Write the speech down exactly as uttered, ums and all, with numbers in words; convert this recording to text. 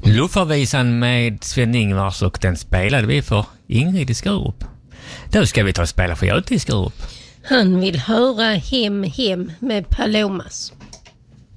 Luffarvisan med Sven-Ingvars, och den spelade vi för Ingrid i Skurup. Då ska vi ta och spela för Göte i Skurup. Han vill höra Hem, hem med Palomas.